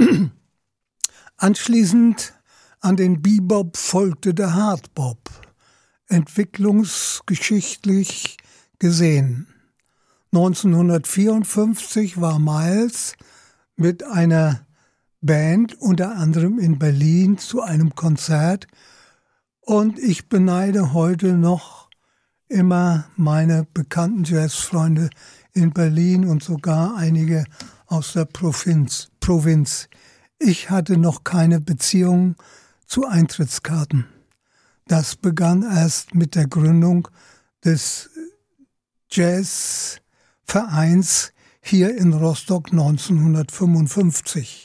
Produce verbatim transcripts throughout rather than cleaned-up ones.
Anschließend an den Bebop folgte der Hardbop, entwicklungsgeschichtlich gesehen. neunzehnhundertvierundfünfzig war Miles mit einer Band unter anderem in Berlin zu einem Konzert und ich beneide heute noch immer meine bekannten Jazzfreunde in Berlin und sogar einige aus der Provinz. Provinz. Ich hatte noch keine Beziehung zu Eintrittskarten. Das begann erst mit der Gründung des Jazzvereins hier in Rostock neunzehnhundertfünfundfünfzig.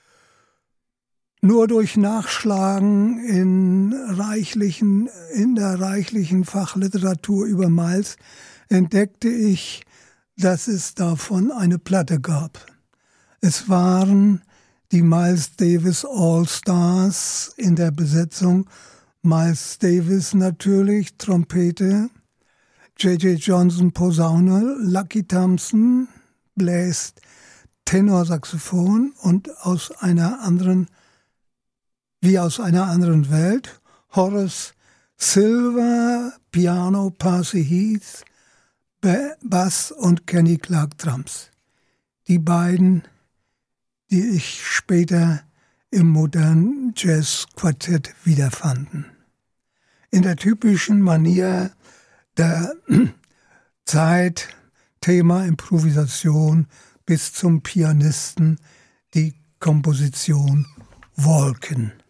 Nur durch Nachschlagen in, reichlichen, in der reichlichen Fachliteratur über Miles entdeckte ich, dass es davon eine Platte gab. Es waren die Miles Davis All-Stars in der Besetzung. Miles Davis natürlich, Trompete, J J Johnson Posaune, Lucky Thompson bläst Tenorsaxophon und aus einer anderen, wie aus einer anderen Welt, Horace Silver, Piano, Percy Heath, Bass und Kenny Clarke Drums. Die beiden, die ich später im modernen Jazz-Quartett wiederfanden. In der typischen Manier der Zeit, Thema Improvisation bis zum Pianisten, die Komposition Wolken.